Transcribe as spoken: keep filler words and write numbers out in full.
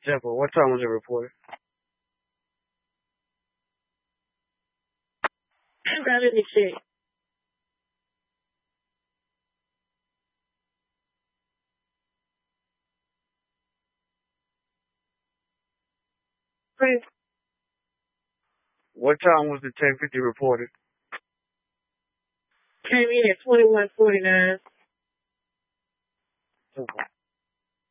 Temple, what time was it reported? Let me see. What time was the ten fifty reported? Came in at twenty-one forty-nine. Temple.